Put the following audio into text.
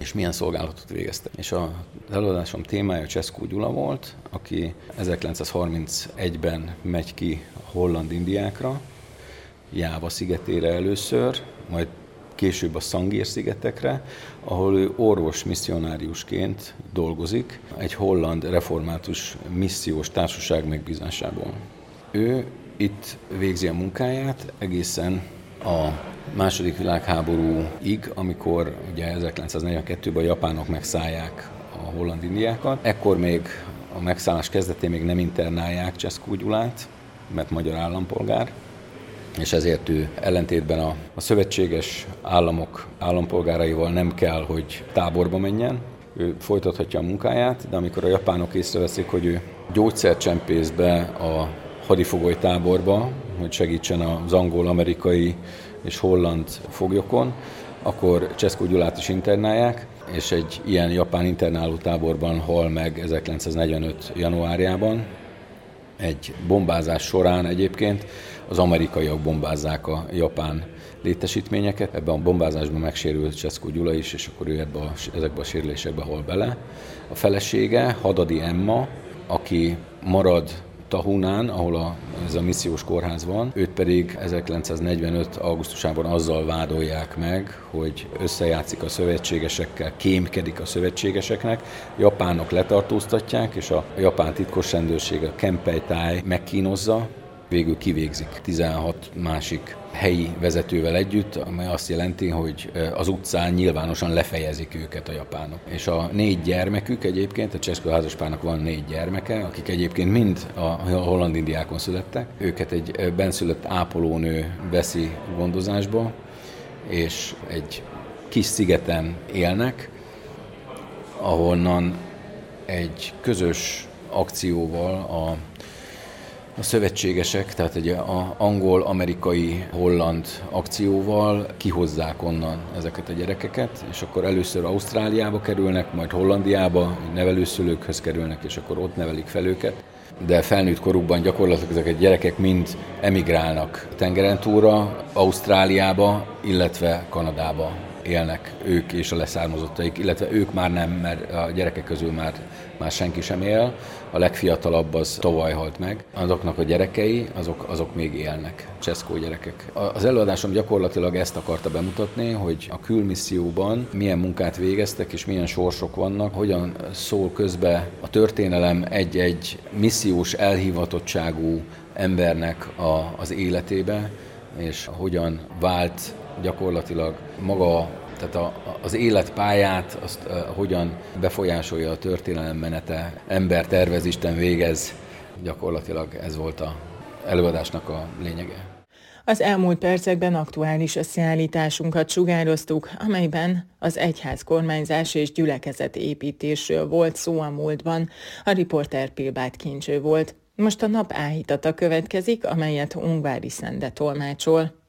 és milyen szolgálatot végeztek. És az előadásom témája Cseszkó Gyula volt, aki 1931-ben megy ki a holland Indiákra, Jáva szigetére először, majd később a Szangér-szigetekre, ahol ő orvos misszionáriusként dolgozik egy holland református missziós társaság megbízásából. Ő itt végzi a munkáját egészen a II. Világháborúig, amikor ugye 1942-ben a japánok megszállják a holland Indiákat. Ekkor még a megszállás kezdetén még nem internálják Cseszkó Gyulát, mert magyar állampolgár, és ezért ő ellentétben a szövetséges államok állampolgáraival nem kell, hogy táborba menjen. Ő folytathatja a munkáját, de amikor a japánok észreveszik, hogy ő gyógyszert csempész be a hadifogoly táborba, hogy segítsen az angol, amerikai és holland foglyokon, akkor Cseszkó Gyulát is internálják, és egy ilyen japán internáló táborban hal meg 1945. januárjában. Egy bombázás során egyébként az amerikaiak bombázzák a japán létesítményeket. Ebben a bombázásban megsérült Cseszkó Gyula is, és akkor ő ezekbe a sérülésekbe hal bele. A felesége, Hadadi Emma, aki marad Tahunán, ahol ez a missziós kórház van, őt pedig 1945. augusztusában azzal vádolják meg, hogy összejátszik a szövetségesekkel, kémkedik a szövetségeseknek, japánok letartóztatják, és a japán titkos rendőrség, a Kempeitai megkínozza, végül kivégzik 16 másik helyi vezetővel együtt, amely azt jelenti, hogy az utcán nyilvánosan lefejezik őket a japánok. És a 4 gyermekük egyébként, a Cseszkó házaspárnak van 4 gyermeke, akik egyébként mind a holland Indiákon születtek. Őket egy benszülött ápolónő veszi gondozásba, és egy kis szigeten élnek, ahonnan egy közös akcióval a szövetségesek, tehát egy angol, amerikai, holland akcióval kihozzák onnan ezeket a gyerekeket, és akkor először Ausztráliába kerülnek, majd Hollandiába, nevelőszülőkhöz kerülnek, és akkor ott nevelik fel őket. De felnőtt korukban gyakorlatilag ezek a gyerekek mind emigrálnak tengeren túlra, Ausztráliába, illetve Kanadába élnek ők és a leszármazottaik, illetve ők már nem, mert a gyerekek közül már senki sem él. A legfiatalabb az tavaly halt meg. Azoknak a gyerekei, azok még élnek, Cseszkó gyerekek. Az előadásom gyakorlatilag ezt akarta bemutatni, hogy a külmisszióban milyen munkát végeztek, és milyen sorsok vannak, hogyan szól közbe a történelem egy missziós elhivatottságú embernek az életébe, és hogyan vált gyakorlatilag maga, tehát az életpályát, azt hogyan befolyásolja a történelem menete, ember tervez, Isten végez, gyakorlatilag ez volt az előadásnak a lényege. Az elmúlt percekben aktuális összeállításunkat sugároztuk, amelyben az egyház kormányzás és gyülekezet építésről volt szó a múltban. A riporter Pilbáth Kincső volt. Most a nap áhítata következik, amelyet Ungvári Szende tolmácsol.